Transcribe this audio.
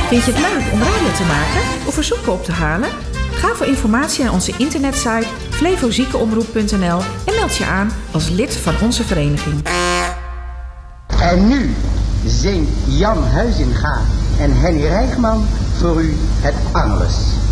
Vind je het leuk om radio te maken of verzoeken op te halen? Ga voor informatie naar onze internetsite flevoziekenomroep.nl en meld je aan als lid van onze vereniging. En nu zingt Jan Huizinga en Henny Rijgman voor u het Angelus.